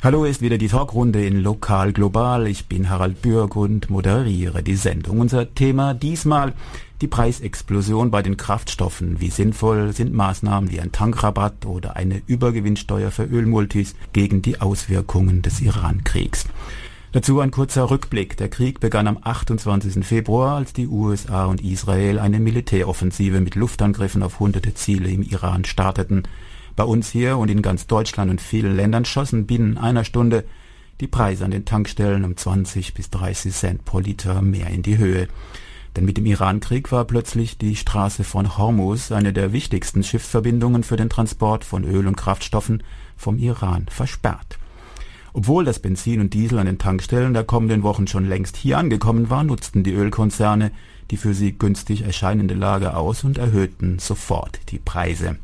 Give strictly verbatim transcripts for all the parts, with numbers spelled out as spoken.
Hallo, ist wieder die Talkrunde in Lokal Global. Ich bin Harald Bürg und moderiere die Sendung. Unser Thema diesmal die Preisexplosion bei den Kraftstoffen. Wie sinnvoll sind Maßnahmen wie ein Tankrabatt oder eine Übergewinnsteuer für Ölmultis gegen die Auswirkungen des Iran-Kriegs? Dazu ein kurzer Rückblick. Der Krieg begann am achtundzwanzigsten Februar, als die U S A und Israel eine Militäroffensive mit Luftangriffen auf hunderte Ziele im Iran starteten. Bei uns hier und in ganz Deutschland und vielen Ländern schossen binnen einer Stunde die Preise an den Tankstellen um zwanzig bis dreißig Cent pro Liter mehr in die Höhe. Denn mit dem Iran-Krieg war plötzlich die Straße von Hormuz, eine der wichtigsten Schiffsverbindungen für den Transport von Öl und Kraftstoffen, vom Iran versperrt. Obwohl das Benzin und Diesel an den Tankstellen der kommenden Wochen schon längst hier angekommen war, nutzten die Ölkonzerne die für sie günstig erscheinende Lage aus und erhöhten sofort die Preise.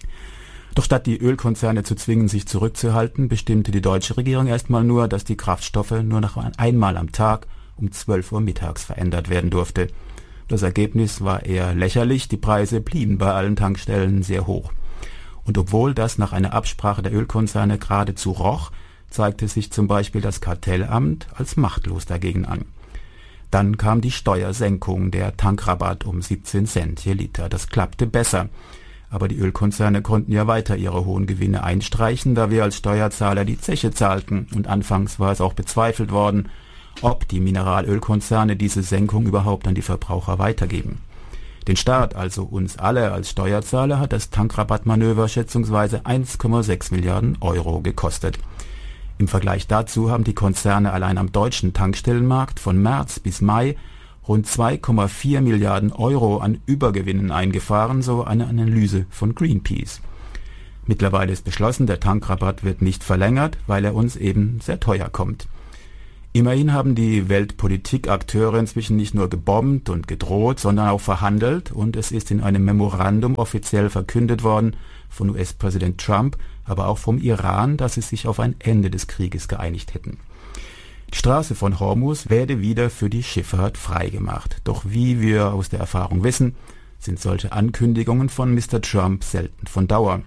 Doch statt die Ölkonzerne zu zwingen, sich zurückzuhalten, bestimmte die deutsche Regierung erstmal nur, dass die Kraftstoffe nur noch einmal am Tag um zwölf Uhr mittags verändert werden durfte. Das Ergebnis war eher lächerlich, die Preise blieben bei allen Tankstellen sehr hoch. Und obwohl das nach einer Absprache der Ölkonzerne geradezu roch, zeigte sich zum Beispiel das Kartellamt als machtlos dagegen an. Dann kam die Steuersenkung, der Tankrabatt um siebzehn Cent je Liter. Das klappte besser. Aber die Ölkonzerne konnten ja weiter ihre hohen Gewinne einstreichen, da wir als Steuerzahler die Zeche zahlten. Und anfangs war es auch bezweifelt worden, ob die Mineralölkonzerne diese Senkung überhaupt an die Verbraucher weitergeben. Den Staat, also uns alle als Steuerzahler, hat das Tankrabattmanöver schätzungsweise eins Komma sechs Milliarden Euro gekostet. Im Vergleich dazu haben die Konzerne allein am deutschen Tankstellenmarkt von März bis Mai rund zwei Komma vier Milliarden Euro an Übergewinnen eingefahren, so eine Analyse von Greenpeace. Mittlerweile ist beschlossen, der Tankrabatt wird nicht verlängert, weil er uns eben sehr teuer kommt. Immerhin haben die Weltpolitikakteure inzwischen nicht nur gebombt und gedroht, sondern auch verhandelt, und es ist in einem Memorandum offiziell verkündet worden von U S-Präsident Trump, aber auch vom Iran, dass sie sich auf ein Ende des Krieges geeinigt hätten. Die Straße von Hormuz werde wieder für die Schifffahrt freigemacht. Doch wie wir aus der Erfahrung wissen, sind solche Ankündigungen von Mister Trump selten von Dauer.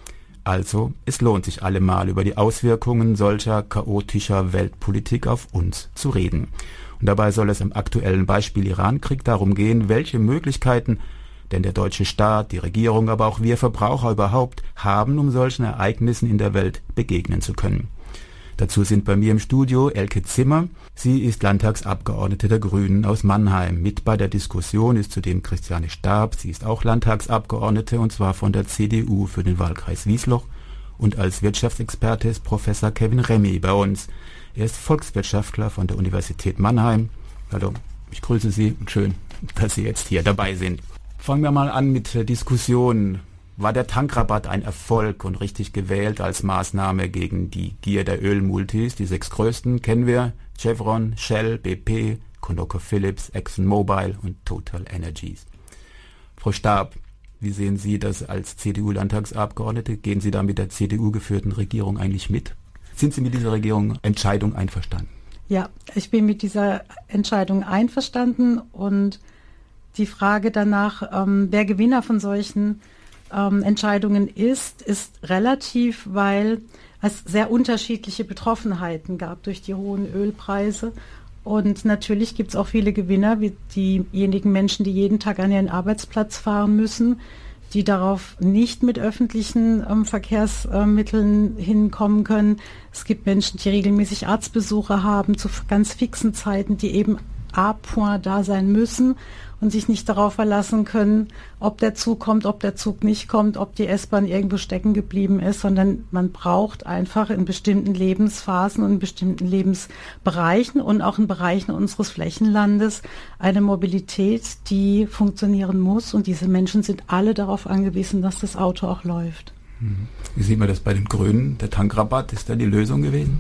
Also, es lohnt sich allemal, über die Auswirkungen solcher chaotischer Weltpolitik auf uns zu reden. Und dabei soll es am aktuellen Beispiel Iran-Krieg darum gehen, welche Möglichkeiten denn der deutsche Staat, die Regierung, aber auch wir Verbraucher überhaupt haben, um solchen Ereignissen in der Welt begegnen zu können. Dazu sind bei mir im Studio Elke Zimmer. Sie ist Landtagsabgeordnete der Grünen aus Mannheim. Mit bei der Diskussion ist zudem Christiane Staab. Sie ist auch Landtagsabgeordnete, und zwar von der C D U für den Wahlkreis Wiesloch. Und als Wirtschaftsexperte ist Professor Kevin Remy bei uns. Er ist Volkswirtschaftler von der Universität Mannheim. Hallo, ich grüße Sie und schön, dass Sie jetzt hier dabei sind. Fangen wir mal an mit der Diskussion. War der Tankrabatt ein Erfolg und richtig gewählt als Maßnahme gegen die Gier der Ölmultis? Die sechs größten kennen wir: Chevron, Shell, B P, ConocoPhillips, ExxonMobil und Total Energies. Frau Staab, wie sehen Sie das als C D U-Landtagsabgeordnete? Gehen Sie da mit der C D U geführten Regierung eigentlich mit? Sind Sie mit dieser Regierung Entscheidung einverstanden? Ja, ich bin mit dieser Entscheidung einverstanden, und die Frage danach, ähm, wer Gewinner von solchen ähm, Entscheidungen ist, ist relativ, weil es sehr unterschiedliche Betroffenheiten gab durch die hohen Ölpreise. Und natürlich gibt es auch viele Gewinner, wie diejenigen Menschen, die jeden Tag an ihren Arbeitsplatz fahren müssen, die darauf nicht mit öffentlichen ähm, Verkehrsmitteln äh, hinkommen können. Es gibt Menschen, die regelmäßig Arztbesuche haben zu ganz fixen Zeiten, die eben à point da sein müssen und sich nicht darauf verlassen können, ob der Zug kommt, ob der Zug nicht kommt, ob die S-Bahn irgendwo stecken geblieben ist, sondern man braucht einfach in bestimmten Lebensphasen und in bestimmten Lebensbereichen und auch in Bereichen unseres Flächenlandes eine Mobilität, die funktionieren muss, und diese Menschen sind alle darauf angewiesen, dass das Auto auch läuft. Wie sieht man das bei den Grünen? Der Tankrabatt, ist da die Lösung gewesen?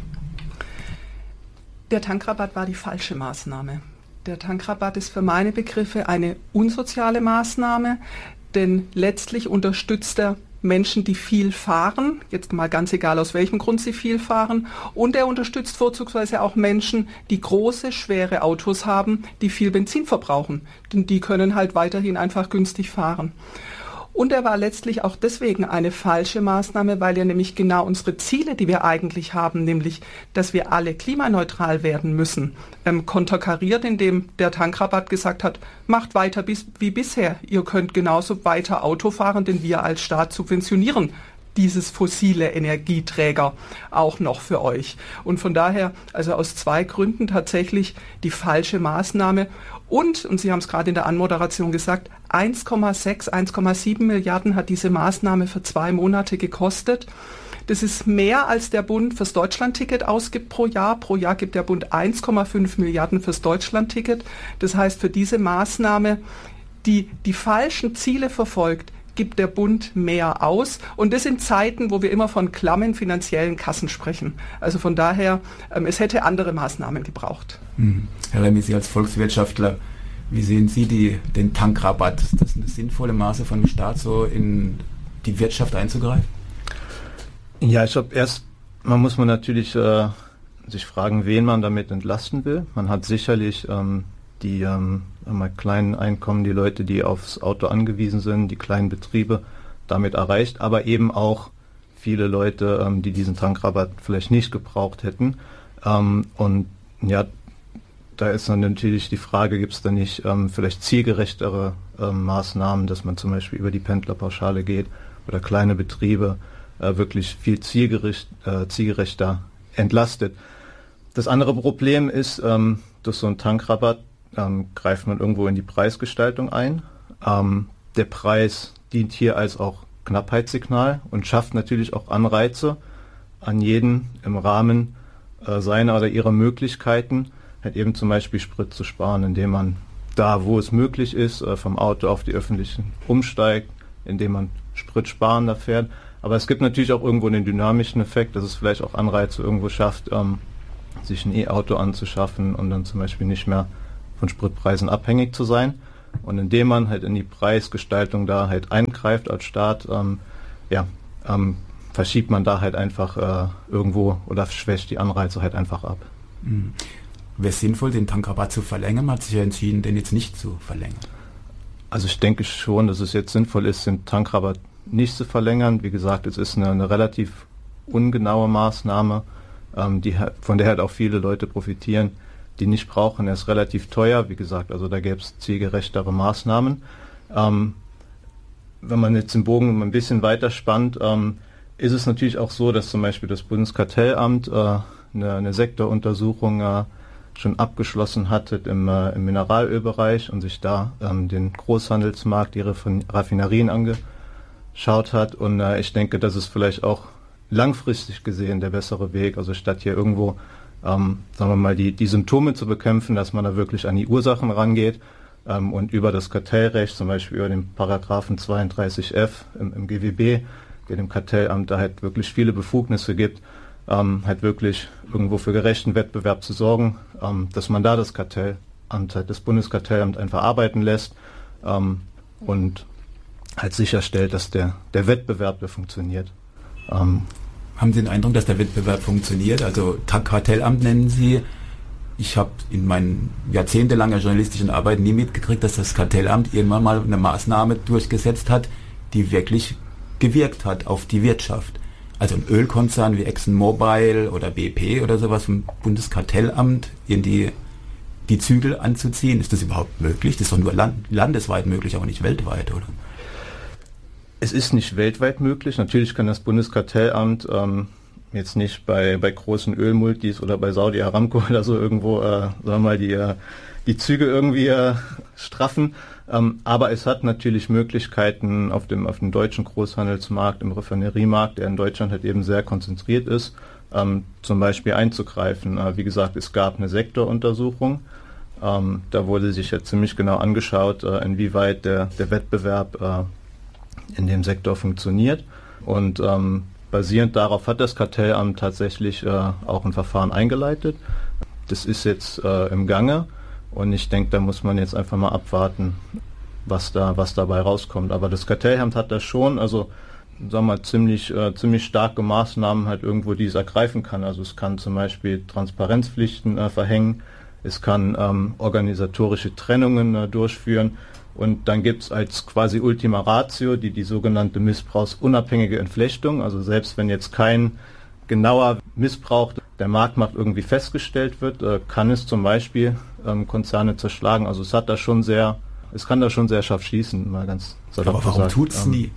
Der Tankrabatt war die falsche Maßnahme. Der Tankrabatt ist für meine Begriffe eine unsoziale Maßnahme, denn letztlich unterstützt er Menschen, die viel fahren, jetzt mal ganz egal aus welchem Grund sie viel fahren, und er unterstützt vorzugsweise auch Menschen, die große, schwere Autos haben, die viel Benzin verbrauchen, denn die können halt weiterhin einfach günstig fahren. Und er war letztlich auch deswegen eine falsche Maßnahme, weil er nämlich genau unsere Ziele, die wir eigentlich haben, nämlich, dass wir alle klimaneutral werden müssen, ähm, konterkariert, indem der Tankrabatt gesagt hat, macht weiter bis, wie bisher. Ihr könnt genauso weiter Auto fahren, denn wir als Staat subventionieren dieses fossile Energieträger auch noch für euch. Und von daher, also aus zwei Gründen tatsächlich die falsche Maßnahme. Und, und Sie haben es gerade in der Anmoderation gesagt, eins Komma sechs, eins Komma sieben Milliarden hat diese Maßnahme für zwei Monate gekostet. Das ist mehr, als der Bund fürs Deutschlandticket ausgibt pro Jahr. Pro Jahr gibt der Bund eins Komma fünf Milliarden fürs Deutschlandticket. Das heißt, für diese Maßnahme, die die falschen Ziele verfolgt, gibt der Bund mehr aus. Und das in Zeiten, wo wir immer von klammen finanziellen Kassen sprechen. Also von daher, ähm, es hätte andere Maßnahmen gebraucht. Mhm. Herr Remy, Sie als Volkswirtschaftler, wie sehen Sie die, den Tankrabatt? Ist das eine sinnvolle Maße von dem Staat, so in die Wirtschaft einzugreifen? Ja, ich glaube, erst man muss man natürlich äh, sich fragen, wen man damit entlasten will. Man hat sicherlich ähm, die ähm, mal kleinen Einkommen, die Leute, die aufs Auto angewiesen sind, die kleinen Betriebe damit erreicht, aber eben auch viele Leute, ähm, die diesen Tankrabatt vielleicht nicht gebraucht hätten. Ähm, und ja, da ist dann natürlich die Frage, gibt es da nicht ähm, vielleicht zielgerechtere ähm, Maßnahmen, dass man zum Beispiel über die Pendlerpauschale geht oder kleine Betriebe äh, wirklich viel zielgerecht, äh, zielgerechter entlastet. Das andere Problem ist, ähm, durch so einen Tankrabatt ähm, greift man irgendwo in die Preisgestaltung ein. Ähm, der Preis dient hier als auch Knappheitssignal und schafft natürlich auch Anreize an jeden im Rahmen äh, seiner oder ihrer Möglichkeiten, halt eben zum Beispiel Sprit zu sparen, indem man da, wo es möglich ist, äh, vom Auto auf die öffentlichen umsteigt, indem man spritsparender fährt. Aber es gibt natürlich auch irgendwo den dynamischen Effekt, dass es vielleicht auch Anreize irgendwo schafft, ähm, sich ein E-Auto anzuschaffen und dann zum Beispiel nicht mehr von Spritpreisen abhängig zu sein. Und indem man halt in die Preisgestaltung da halt eingreift als Staat, ähm, ja, ähm, verschiebt man da halt einfach äh, irgendwo oder schwächt die Anreize halt einfach ab. Mhm. Wäre es sinnvoll, den Tankrabatt zu verlängern? Man hat sich ja entschieden, den jetzt nicht zu verlängern. Also ich denke schon, dass es jetzt sinnvoll ist, den Tankrabatt nicht zu verlängern. Wie gesagt, es ist eine, eine relativ ungenaue Maßnahme, ähm, die, von der halt auch viele Leute profitieren, die nicht brauchen. Er ist relativ teuer, wie gesagt, also da gäbe es zielgerechtere Maßnahmen. Ähm, wenn man jetzt den Bogen ein bisschen weiter spannt, ähm, ist es natürlich auch so, dass zum Beispiel das Bundeskartellamt äh, eine, eine Sektoruntersuchung äh, schon abgeschlossen hat im, äh, im Mineralölbereich und sich da ähm, den Großhandelsmarkt, die Raffinerien angeschaut hat. Und äh, ich denke, das ist vielleicht auch langfristig gesehen der bessere Weg. Also statt hier irgendwo, ähm, sagen wir mal, die, die Symptome zu bekämpfen, dass man da wirklich an die Ursachen rangeht ähm, und über das Kartellrecht, zum Beispiel über den Paragraphen zweiunddreißig f im, im G W B, der dem Kartellamt da halt wirklich viele Befugnisse gibt, ähm, halt wirklich irgendwo für gerechten Wettbewerb zu sorgen, ähm, dass man da das Kartellamt, halt das Bundeskartellamt einfach arbeiten lässt ähm, und halt sicherstellt, dass der, der Wettbewerb, der funktioniert. Ähm, Haben Sie den Eindruck, dass der Wettbewerb funktioniert? Also Kartellamt nennen Sie. Ich habe in meinen jahrzehntelanger journalistischen Arbeit nie mitgekriegt, dass das Kartellamt irgendwann mal eine Maßnahme durchgesetzt hat, die wirklich gewirkt hat auf die Wirtschaft. Also ein Ölkonzern wie ExxonMobil oder B P oder sowas vom Bundeskartellamt in die, die Zügel anzuziehen. Ist das überhaupt möglich? Das ist doch nur land, landesweit möglich, aber nicht weltweit, oder? Es ist nicht weltweit möglich. Natürlich kann das Bundeskartellamt ähm, jetzt nicht bei, bei großen Ölmultis oder bei Saudi Aramco oder so irgendwo, äh, sagen wir mal, die, äh, die Züge irgendwie äh, straffen. Ähm, aber es hat natürlich Möglichkeiten auf dem, auf dem deutschen Großhandelsmarkt, im Raffineriemarkt, der in Deutschland halt eben sehr konzentriert ist, ähm, zum Beispiel einzugreifen. Äh, wie gesagt, es gab eine Sektoruntersuchung. Ähm, da wurde sich jetzt ziemlich genau angeschaut, äh, inwieweit der, der Wettbewerb äh, in dem Sektor funktioniert. Und ähm, basierend darauf hat das Kartellamt tatsächlich äh, auch ein Verfahren eingeleitet. Das ist jetzt äh, im Gange und ich denke, da muss man jetzt einfach mal abwarten, was da was dabei rauskommt. Aber das Kartellamt hat das schon, also sagen wir mal, ziemlich, äh, ziemlich starke Maßnahmen halt irgendwo, die es ergreifen kann. Also es kann zum Beispiel Transparenzpflichten äh, verhängen, es kann ähm, organisatorische Trennungen äh, durchführen Und dann gibt es als quasi Ultima Ratio die, die sogenannte missbrauchsunabhängige Entflechtung. Also selbst wenn jetzt kein genauer Missbrauch der Marktmacht irgendwie festgestellt wird, äh, kann es zum Beispiel ähm, Konzerne zerschlagen. Also es hat da schon sehr, es kann da schon sehr scharf schießen, mal ganz salopp Aber warum gesagt. tut es ähm, nie?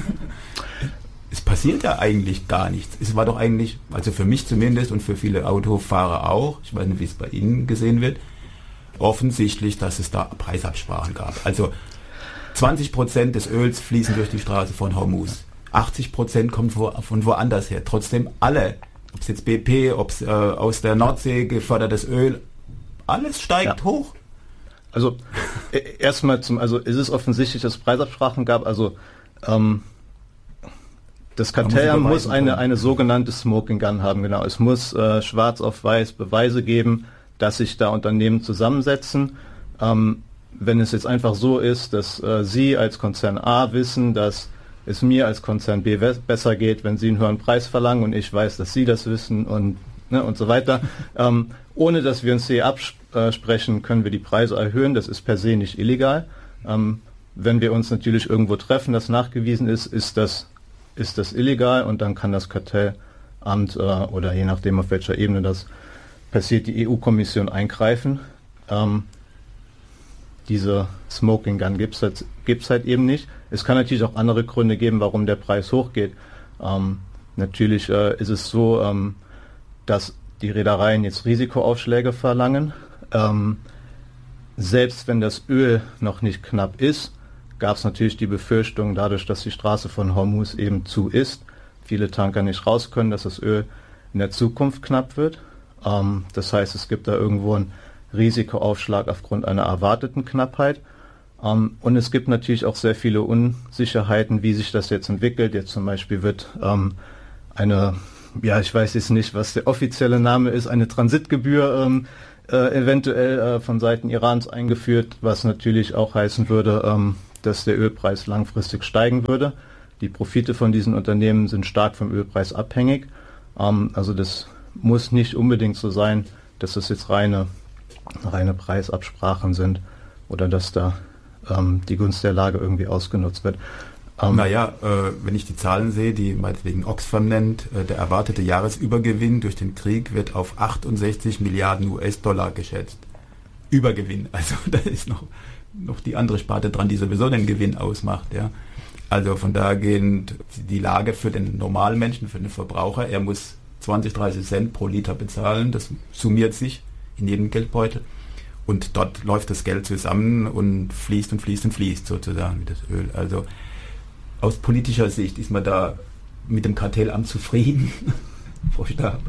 Es passiert ja eigentlich gar nichts. Es war doch eigentlich, also für mich zumindest und für viele Autofahrer auch, ich weiß nicht, wie es bei Ihnen gesehen wird, offensichtlich, dass es da Preisabsprachen gab. Also zwanzig Prozent des Öls fließen durch die Straße von Hormuz. achtzig Prozent kommt wo, von woanders her. Trotzdem alle, ob es jetzt B P, ob es äh, aus der Nordsee gefördertes Öl, alles steigt ja. hoch. Also äh, erstmal zum, also ist es offensichtlich, dass es Preisabsprachen gab. Also ähm, das Kartellamt muss, muss eine, eine sogenannte Smoking Gun haben, genau. Es muss äh, schwarz auf weiß Beweise geben, dass sich da Unternehmen zusammensetzen. Ähm, wenn es jetzt einfach so ist, dass äh, Sie als Konzern A wissen, dass es mir als Konzern B we- besser geht, wenn Sie einen höheren Preis verlangen und ich weiß, dass Sie das wissen und, ne, und so weiter. Ähm, ohne dass wir uns hier absprechen, können wir die Preise erhöhen. Das ist per se nicht illegal. Ähm, wenn wir uns natürlich irgendwo treffen, das nachgewiesen ist, ist das, ist das illegal und dann kann das Kartellamt äh, oder je nachdem auf welcher Ebene das passiert, die E U-Kommission eingreifen. Ähm, diese Smoking Gun gibt es halt, gibt's halt eben nicht. Es kann natürlich auch andere Gründe geben, warum der Preis hochgeht. Ähm, natürlich äh, ist es so, ähm, dass die Reedereien jetzt Risikoaufschläge verlangen. Ähm, selbst wenn das Öl noch nicht knapp ist, gab es natürlich die Befürchtung, dadurch, dass die Straße von Hormuz eben zu ist, viele Tanker nicht raus können, dass das Öl in der Zukunft knapp wird. Ähm, das heißt, es gibt da irgendwo einen Risikoaufschlag aufgrund einer erwarteten Knappheit. Ähm, und es gibt natürlich auch sehr viele Unsicherheiten, wie sich das jetzt entwickelt. Jetzt zum Beispiel wird ähm, eine, ja, ich weiß jetzt nicht, was der offizielle Name ist, eine Transitgebühr ähm, äh, eventuell äh, von Seiten Irans eingeführt, was natürlich auch heißen würde, ähm, dass der Ölpreis langfristig steigen würde. Die Profite von diesen Unternehmen sind stark vom Ölpreis abhängig. Ähm, also das muss nicht unbedingt so sein, dass das jetzt reine, reine Preisabsprachen sind oder dass da ähm, die Gunst der Lage irgendwie ausgenutzt wird. Ähm, naja, äh, wenn ich die Zahlen sehe, die meinetwegen Oxfam nennt, äh, der erwartete Jahresübergewinn durch den Krieg wird auf achtundsechzig Milliarden U S-Dollar geschätzt. Übergewinn, also da ist noch, noch die andere Sparte dran, die sowieso den Gewinn ausmacht. Ja. Also von daher gehend die Lage für den normalen Menschen, für den Verbraucher, er muss zwanzig, dreißig Cent pro Liter bezahlen, das summiert sich in jedem Geldbeutel und dort läuft das Geld zusammen und fließt und fließt und fließt sozusagen wie das Öl. Also aus politischer Sicht ist man da mit dem Kartellamt zufrieden, Frau Stab.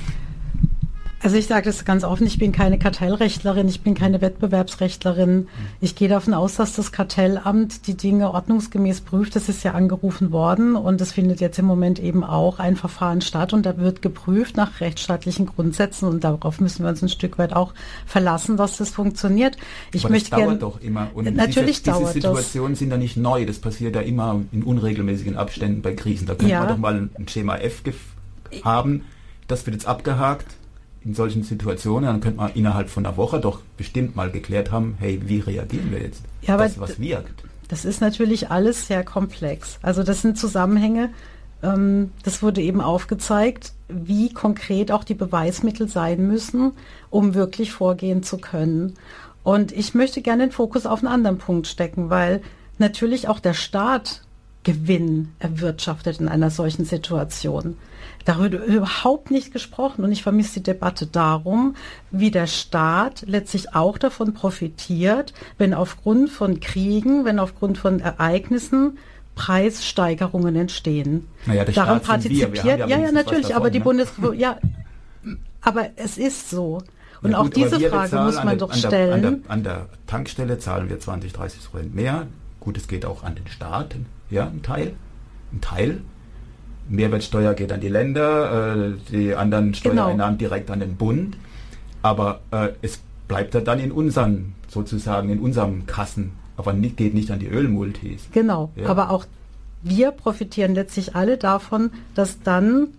Also ich sage das ganz offen, ich bin keine Kartellrechtlerin, ich bin keine Wettbewerbsrechtlerin. Ich gehe davon aus, dass das Kartellamt die Dinge ordnungsgemäß prüft. Das ist ja angerufen worden und es findet jetzt im Moment eben auch ein Verfahren statt und da wird geprüft nach rechtsstaatlichen Grundsätzen und darauf müssen wir uns ein Stück weit auch verlassen, dass das funktioniert. Ich Aber möchte das dauert gern, doch immer. Und natürlich diese, dauert diese Situationen das. Sind ja nicht neu. Das passiert ja immer in unregelmäßigen Abständen bei Krisen. Da könnte ja. man doch mal ein Schema F gef- haben. Das wird jetzt abgehakt. In solchen Situationen, dann könnte man innerhalb von einer Woche doch bestimmt mal geklärt haben, hey, wie reagieren wir jetzt? Ja, aber das, was wirkt. Das ist natürlich alles sehr komplex. Also das sind Zusammenhänge, ähm, das wurde eben aufgezeigt, wie konkret auch die Beweismittel sein müssen, um wirklich vorgehen zu können. Und ich möchte gerne den Fokus auf einen anderen Punkt stecken, weil natürlich auch der Staat Gewinn erwirtschaftet in einer solchen Situation. Darüber wird überhaupt nicht gesprochen und ich vermisse die Debatte darum, wie der Staat letztlich auch davon profitiert, wenn aufgrund von Kriegen, wenn aufgrund von Ereignissen Preissteigerungen entstehen. Naja, der Daran Staat sind wir. partizipiert, Wir haben ja, ja, ja, natürlich, davon, aber die ne? Bundes, ja, aber es ist so. Und ja, auch gut, diese Frage muss man der, doch an der, stellen. An der, an der Tankstelle zahlen wir zwanzig, dreißig Prozent mehr. Gut, es geht auch an den Staat, ja, ein Teil, ein Teil. Mehrwertsteuer geht an die Länder, äh, die anderen Steuereinnahmen genau. direkt an den Bund. Aber äh, es bleibt ja dann in unseren, sozusagen in unserem Kassen, aber nicht, geht nicht an die Ölmultis. Genau, ja. Aber auch wir profitieren letztlich alle davon, dass dann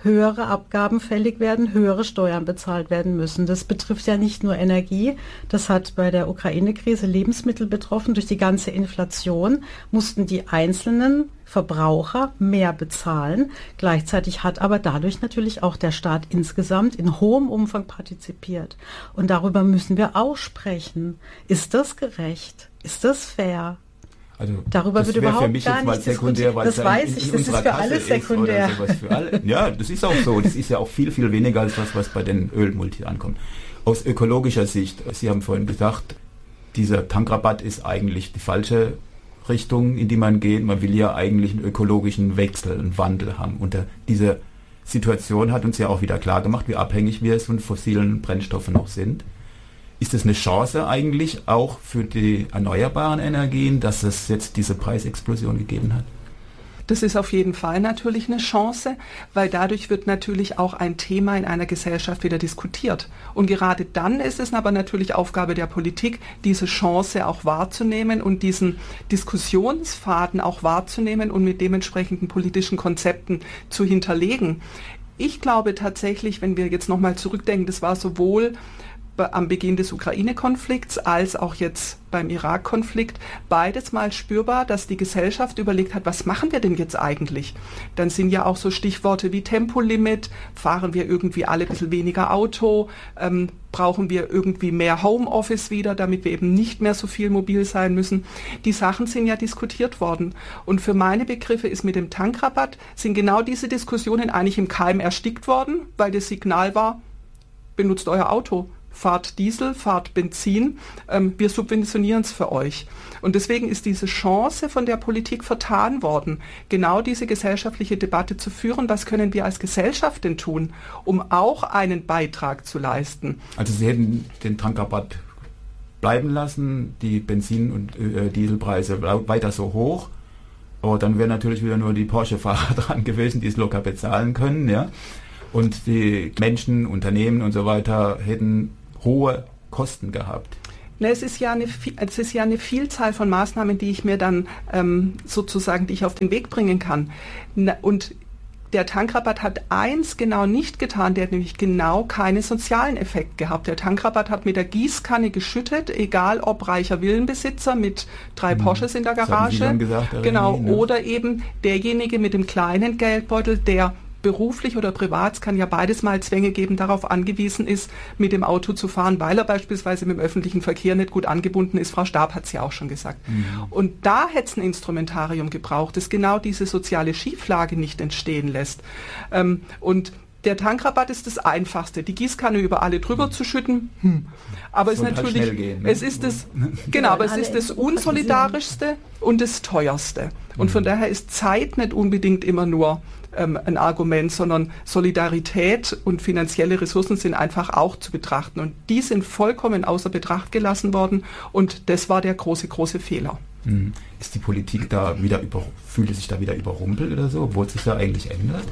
höhere Abgaben fällig werden, höhere Steuern bezahlt werden müssen. Das betrifft ja nicht nur Energie, das hat bei der Ukraine-Krise Lebensmittel betroffen. Durch die ganze Inflation mussten die einzelnen Verbraucher mehr bezahlen. Gleichzeitig hat aber dadurch natürlich auch der Staat insgesamt in hohem Umfang partizipiert. Und darüber müssen wir auch sprechen. Ist das gerecht? Ist das fair? Also darüber wird überhaupt für mich gar jetzt mal nicht sekundär, diskutiert. Das weiß in, in ich, das ist für alle sekundär. Ist für alle. Ja, das ist auch so. Das ist ja auch viel, viel weniger als das, was bei den Ölmultis ankommt. Aus ökologischer Sicht, Sie haben vorhin gesagt, dieser Tankrabatt ist eigentlich die falsche Richtung, in die man geht. Man will ja eigentlich einen ökologischen Wechsel, einen Wandel haben. Und diese Situation hat uns ja auch wieder klar gemacht, wie abhängig wir von fossilen Brennstoffen noch sind. Ist es eine Chance eigentlich auch für die erneuerbaren Energien, dass es jetzt diese Preisexplosion gegeben hat? Das ist auf jeden Fall natürlich eine Chance, weil dadurch wird natürlich auch ein Thema in einer Gesellschaft wieder diskutiert. Und gerade dann ist es aber natürlich Aufgabe der Politik, diese Chance auch wahrzunehmen und diesen Diskussionsfaden auch wahrzunehmen und mit dementsprechenden politischen Konzepten zu hinterlegen. Ich glaube tatsächlich, wenn wir jetzt nochmal zurückdenken, das war sowohl am Beginn des Ukraine-Konflikts als auch jetzt beim Irak-Konflikt beides mal spürbar, dass die Gesellschaft überlegt hat, was machen wir denn jetzt eigentlich? Dann sind ja auch so Stichworte wie Tempolimit, fahren wir irgendwie alle ein bisschen weniger Auto, ähm, brauchen wir irgendwie mehr Homeoffice wieder, damit wir eben nicht mehr so viel mobil sein müssen. Die Sachen sind ja diskutiert worden. Und für meine Begriffe ist mit dem Tankrabatt, sind genau diese Diskussionen eigentlich im Keim erstickt worden, weil das Signal war, benutzt euer Auto. Fahrt Diesel, fahrt Benzin, ähm, wir subventionieren es für euch. Und deswegen ist diese Chance von der Politik vertan worden, genau diese gesellschaftliche Debatte zu führen. Was können wir als Gesellschaft denn tun, um auch einen Beitrag zu leisten? Also Sie hätten den Tankrabatt bleiben lassen, die Benzin- und äh, Dieselpreise weiter so hoch, aber dann wären natürlich wieder nur die Porsche-Fahrer dran gewesen, die es locker bezahlen können, ja. Und die Menschen, Unternehmen und so weiter hätten hohe Kosten gehabt. Na, es ist ja eine, es ist ja eine Vielzahl von Maßnahmen, die ich mir dann ähm, sozusagen, die ich auf den Weg bringen kann. Na, und der Tankrabatt hat eins genau nicht getan, der hat nämlich genau keinen sozialen Effekt gehabt. Der Tankrabatt hat mit der Gießkanne geschüttet, egal ob reicher Villenbesitzer mit drei Porsches in der Garage, gesagt, genau, ne? Oder eben derjenige mit dem kleinen Geldbeutel, der beruflich oder privat, es kann ja beides mal Zwänge geben, darauf angewiesen ist, mit dem Auto zu fahren, weil er beispielsweise mit dem öffentlichen Verkehr nicht gut angebunden ist. Frau Staab hat es ja auch schon gesagt. Mhm. Und da hätte es ein Instrumentarium gebraucht, das genau diese soziale Schieflage nicht entstehen lässt. Ähm, und der Tankrabatt ist das Einfachste, die Gießkanne über alle drüber mhm. zu schütten. Hm. Aber es ist natürlich, halt gehen, ne? es ist das, genau, aber es ist das Unsolidarischste und das Teuerste. Und mhm. von daher ist Zeit nicht unbedingt immer nur ähm, ein Argument, sondern Solidarität und finanzielle Ressourcen sind einfach auch zu betrachten. Und die sind vollkommen außer Betracht gelassen worden. Und das war der große, große Fehler. Mhm. Ist die Politik da wieder über, fühlt sich da wieder überrumpelt oder so, obwohl es sich da eigentlich ändert?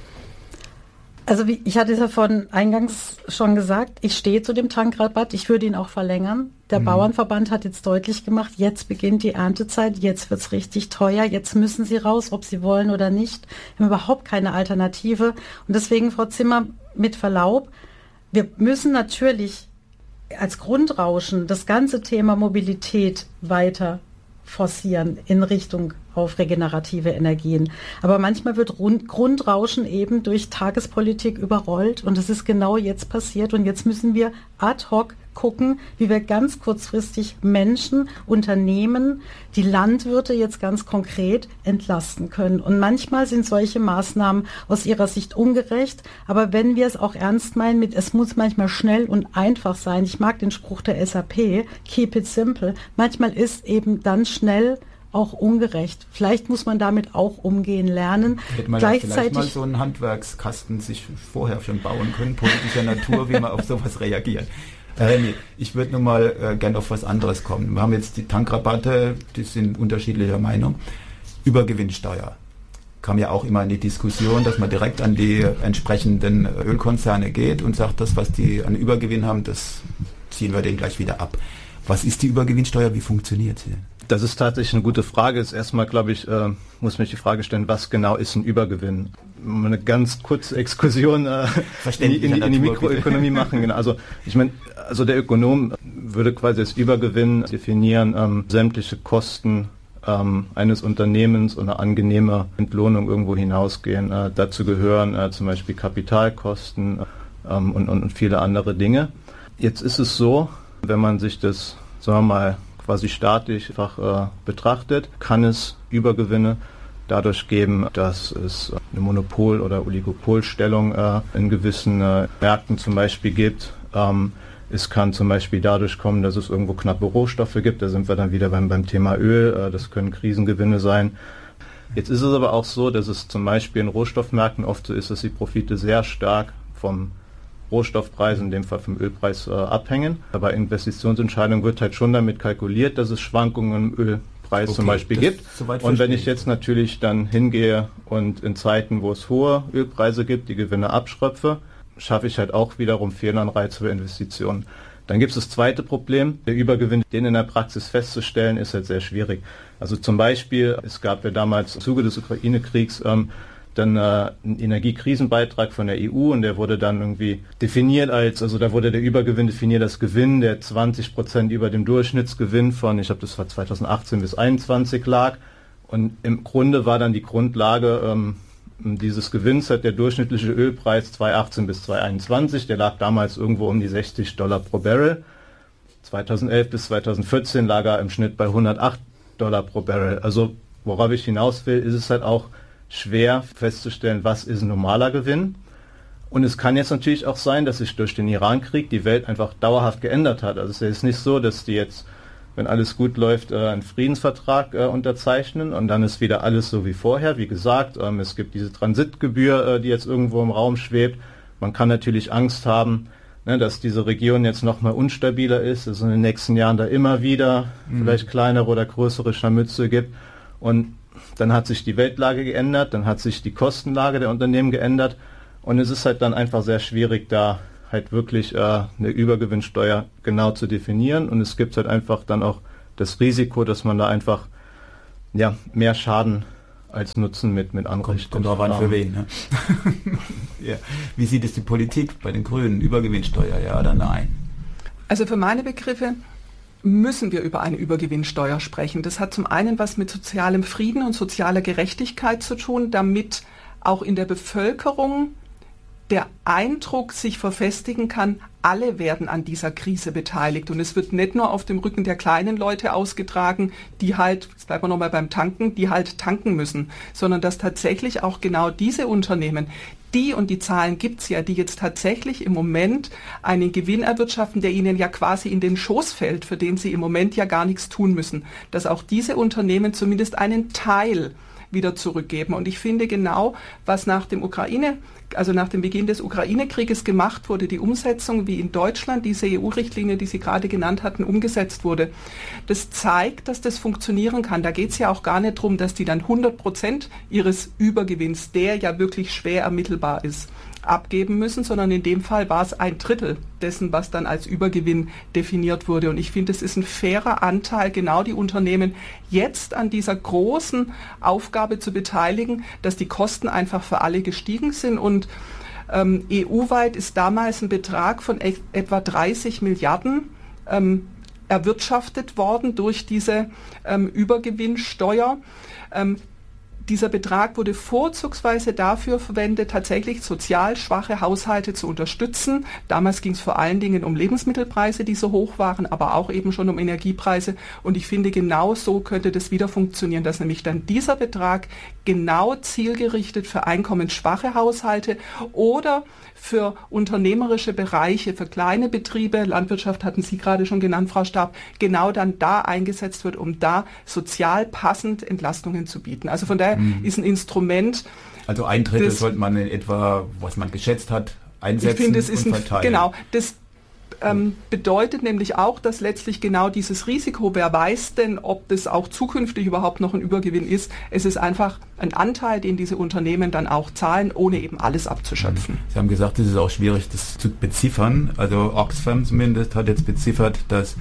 Also wie, ich hatte es ja vorhin eingangs schon gesagt, ich stehe zu dem Tankrabatt, ich würde ihn auch verlängern. Der mhm. Bauernverband hat jetzt deutlich gemacht, jetzt beginnt die Erntezeit, jetzt wird es richtig teuer, jetzt müssen sie raus, ob sie wollen oder nicht. Wir haben überhaupt keine Alternative. Und deswegen, Frau Zimmer, mit Verlaub, wir müssen natürlich als Grundrauschen das ganze Thema Mobilität weiter forcieren in Richtung auf regenerative Energien. Aber manchmal wird Rund- Grundrauschen eben durch Tagespolitik überrollt und das ist genau jetzt passiert und jetzt müssen wir ad hoc gucken, wie wir ganz kurzfristig Menschen, Unternehmen, die Landwirte jetzt ganz konkret entlasten können. Und manchmal sind solche Maßnahmen aus ihrer Sicht ungerecht, aber wenn wir es auch ernst meinen mit, es muss manchmal schnell und einfach sein. Ich mag den Spruch der S A P, keep it simple. Manchmal ist eben dann schnell auch ungerecht. Vielleicht muss man damit auch umgehen lernen. Hätte man Gleichzeitig vielleicht mal so einen Handwerkskasten sich vorher schon bauen können, politischer Natur, wie man auf sowas reagiert. Herr Remy, ich würde nun mal äh, gerne auf was anderes kommen. Wir haben jetzt die Tankrabatte, die sind unterschiedlicher Meinung. Übergewinnsteuer kam ja auch immer in die Diskussion, dass man direkt an die entsprechenden Ölkonzerne geht und sagt, das, was die an Übergewinn haben, das ziehen wir denen gleich wieder ab. Was ist die Übergewinnsteuer? Wie funktioniert sie denn? Das ist tatsächlich eine gute Frage. Ist erstmal, glaube ich, äh, muss mich die Frage stellen, was genau ist ein Übergewinn? Eine ganz kurze Exkursion äh, in, die, in, die, in die Mikroökonomie machen. Genau. Also ich meine, also der Ökonom würde quasi als Übergewinn definieren, ähm, sämtliche Kosten ähm, eines Unternehmens und eine angenehme Entlohnung irgendwo hinausgehen. Äh, dazu gehören äh, zum Beispiel Kapitalkosten ähm, und, und viele andere Dinge. Jetzt ist es so, wenn man sich das, sagen wir mal, quasi statisch einfach äh, betrachtet, kann es Übergewinne dadurch geben, dass es eine Monopol- oder Oligopolstellung äh, in gewissen äh, Märkten zum Beispiel gibt. Ähm, es kann zum Beispiel dadurch kommen, dass es irgendwo knappe Rohstoffe gibt. Da sind wir dann wieder beim, beim Thema Öl. Äh, das können Krisengewinne sein. Jetzt ist es aber auch so, dass es zum Beispiel in Rohstoffmärkten oft so ist, dass die Profite sehr stark vom Rohstoffpreis, in dem Fall vom Ölpreis, äh, abhängen. Bei Investitionsentscheidungen wird halt schon damit kalkuliert, dass es Schwankungen im Ölpreis okay, zum Beispiel gibt. Und wenn ich jetzt natürlich dann hingehe und in Zeiten, wo es hohe Ölpreise gibt, die Gewinne abschröpfe, schaffe ich halt auch wiederum Fehlanreize für Investitionen. Dann gibt es das zweite Problem, der Übergewinn, den in der Praxis festzustellen, ist halt sehr schwierig. Also zum Beispiel, es gab ja damals im Zuge des Ukraine-Kriegs ähm, dann äh, ein Energiekrisenbeitrag von der E U und der wurde dann irgendwie definiert als, also da wurde der Übergewinn definiert als Gewinn, der zwanzig Prozent über dem Durchschnittsgewinn von, ich glaube das war zweitausendachtzehn bis einundzwanzig lag und im Grunde war dann die Grundlage ähm, dieses Gewinns hat der durchschnittliche Ölpreis zweitausendachtzehn bis zweitausendeinundzwanzig, der lag damals irgendwo um die sechzig Dollar pro Barrel. zweitausendelf bis zweitausendvierzehn lag er im Schnitt bei hundertacht Dollar pro Barrel. Also worauf ich hinaus will, ist es halt auch schwer festzustellen, was ist ein normaler Gewinn. Und es kann jetzt natürlich auch sein, dass sich durch den Iran-Krieg die Welt einfach dauerhaft geändert hat. Also es ist nicht so, dass die jetzt, wenn alles gut läuft, einen Friedensvertrag äh, unterzeichnen und dann ist wieder alles so wie vorher. Wie gesagt, ähm, es gibt diese Transitgebühr, äh, die jetzt irgendwo im Raum schwebt. Man kann natürlich Angst haben, ne, dass diese Region jetzt nochmal unstabiler ist, dass es in den nächsten Jahren da immer wieder mhm. vielleicht kleinere oder größere Scharmütze gibt. Und dann hat sich die Weltlage geändert, dann hat sich die Kostenlage der Unternehmen geändert und es ist halt dann einfach sehr schwierig, da halt wirklich äh, eine Übergewinnsteuer genau zu definieren und es gibt halt einfach dann auch das Risiko, dass man da einfach ja, mehr Schaden als Nutzen mit, mit anrichtet. Kommt drauf an, für wen. Ne? Ja. Wie sieht es die Politik bei den Grünen? Übergewinnsteuer, ja oder nein? Also für meine Begriffe müssen wir über eine Übergewinnsteuer sprechen. Das hat zum einen was mit sozialem Frieden und sozialer Gerechtigkeit zu tun, damit auch in der Bevölkerung der Eindruck sich verfestigen kann, alle werden an dieser Krise beteiligt. Und es wird nicht nur auf dem Rücken der kleinen Leute ausgetragen, die halt, jetzt bleiben wir nochmal beim Tanken, die halt tanken müssen, sondern dass tatsächlich auch genau diese Unternehmen, die, und die Zahlen gibt's ja, die jetzt tatsächlich im Moment einen Gewinn erwirtschaften, der ihnen ja quasi in den Schoß fällt, für den sie im Moment ja gar nichts tun müssen, dass auch diese Unternehmen zumindest einen Teil wieder zurückgeben. Und ich finde genau, was nach dem Ukraine, also nach dem Beginn des Ukraine-Krieges gemacht wurde, die Umsetzung, wie in Deutschland diese E U-Richtlinie, die Sie gerade genannt hatten, umgesetzt wurde, das zeigt, dass das funktionieren kann. Da geht es ja auch gar nicht darum, dass die dann hundert Prozent ihres Übergewinns, der ja wirklich schwer ermittelbar ist, abgeben müssen, sondern in dem Fall war es ein Drittel dessen, was dann als Übergewinn definiert wurde. Und ich finde, es ist ein fairer Anteil, genau die Unternehmen jetzt an dieser großen Aufgabe zu beteiligen, dass die Kosten einfach für alle gestiegen sind. Und ähm, E U-weit ist damals ein Betrag von e- etwa dreißig Milliarden ähm, erwirtschaftet worden durch diese ähm, Übergewinnsteuer. Ähm, Dieser Betrag wurde vorzugsweise dafür verwendet, tatsächlich sozial schwache Haushalte zu unterstützen. Damals ging es vor allen Dingen um Lebensmittelpreise, die so hoch waren, aber auch eben schon um Energiepreise. Und ich finde, genau so könnte das wieder funktionieren, dass nämlich dann dieser Betrag genau zielgerichtet für einkommensschwache Haushalte oder für unternehmerische Bereiche, für kleine Betriebe, Landwirtschaft hatten Sie gerade schon genannt, Frau Stab, genau dann da eingesetzt wird, um da sozial passend Entlastungen zu bieten. Also von daher mhm. ist ein Instrument. Also ein Drittel das, sollte man in etwa, was man geschätzt hat, einsetzen ich finde, es ist und verteilen. Ein, genau, das ähm, bedeutet nämlich auch, dass letztlich genau dieses Risiko, wer weiß denn, ob das auch zukünftig überhaupt noch ein Übergewinn ist, es ist einfach ein Anteil, den diese Unternehmen dann auch zahlen, ohne eben alles abzuschöpfen. Sie haben gesagt, es ist auch schwierig, das zu beziffern. Also Oxfam zumindest hat jetzt beziffert, dass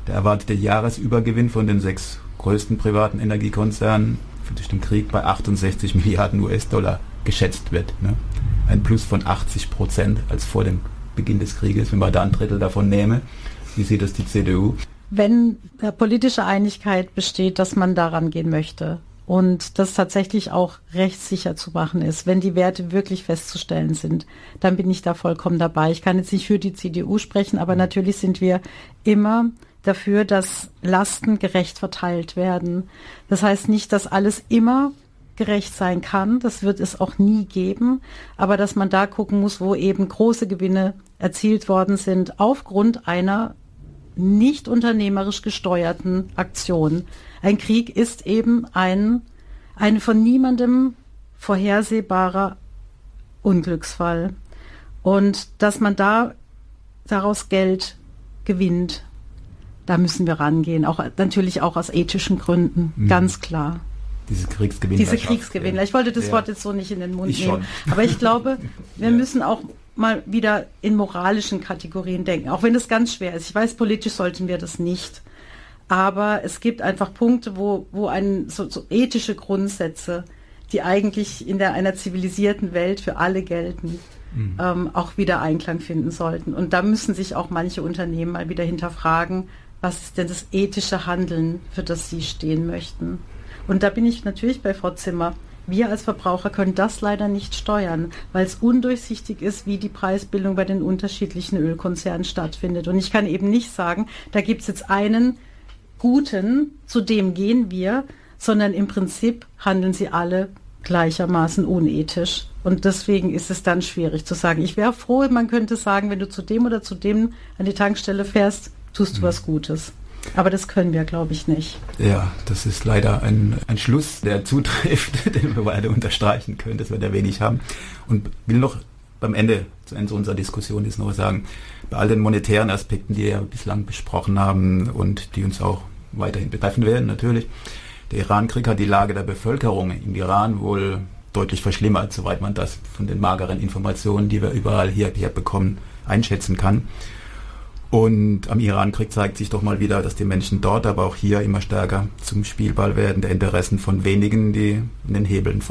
Der erwartete Jahresübergewinn von den sechs größten privaten Energiekonzernen durch den Krieg bei achtundsechzig Milliarden U S-Dollar geschätzt wird. Ne? Ein Plus von achtzig Prozent als vor dem Beginn des Krieges, wenn man da ein Drittel davon nehme. Wie sieht das die C D U? Wenn da politische Einigkeit besteht, dass man daran gehen möchte und das tatsächlich auch rechtssicher zu machen ist, wenn die Werte wirklich festzustellen sind, dann bin ich da vollkommen dabei. Ich kann jetzt nicht für die C D U sprechen, aber natürlich sind wir immer dafür, dass Lasten gerecht verteilt werden. Das heißt nicht, dass alles immer gerecht sein kann, das wird es auch nie geben, aber dass man da gucken muss, wo eben große Gewinne erzielt worden sind aufgrund einer nicht unternehmerisch gesteuerten Aktion. Ein Krieg ist eben ein, ein von niemandem vorhersehbarer Unglücksfall. Und dass man da daraus Geld gewinnt, da müssen wir rangehen, auch natürlich auch aus ethischen Gründen, mhm. ganz klar. Diese Kriegsgewinnler. Diese Kriegsgewinnler. Ich wollte das ja. Wort jetzt so nicht in den Mund ich nehmen. Schon. Aber ich glaube, wir ja. müssen auch mal wieder in moralischen Kategorien denken, auch wenn es ganz schwer ist. Ich weiß, politisch sollten wir das nicht. Aber es gibt einfach Punkte, wo, wo ein, so, so ethische Grundsätze, die eigentlich in der, einer zivilisierten Welt für alle gelten, mhm. ähm, auch wieder Einklang finden sollten. Und da müssen sich auch manche Unternehmen mal wieder hinterfragen, was ist denn das ethische Handeln, für das sie stehen möchten. Und da bin ich natürlich bei Frau Zimmer. Wir als Verbraucher können das leider nicht steuern, weil es undurchsichtig ist, wie die Preisbildung bei den unterschiedlichen Ölkonzernen stattfindet. Und ich kann eben nicht sagen, da gibt es jetzt einen guten, zu dem gehen wir, sondern im Prinzip handeln sie alle gleichermaßen unethisch. Und deswegen ist es dann schwierig zu sagen. Ich wäre froh, man könnte sagen, wenn du zu dem oder zu dem an die Tankstelle fährst, tust du mhm. was Gutes. Aber das können wir, glaube ich, nicht. Ja, das ist leider ein, ein Schluss, der zutrifft, den wir beide unterstreichen können, dass wir da wenig haben. Und will noch beim Ende, zu Ende unserer Diskussion ist noch sagen, bei all den monetären Aspekten, die wir ja bislang besprochen haben und die uns auch weiterhin betreffen werden, natürlich, der Iran-Krieg hat die Lage der Bevölkerung im Iran wohl deutlich verschlimmert, soweit man das von den mageren Informationen, die wir überall hier, hier bekommen, einschätzen kann. Und am Iran-Krieg zeigt sich doch mal wieder, dass die Menschen dort, aber auch hier immer stärker zum Spielball werden der Interessen von wenigen, die in den Hebeln von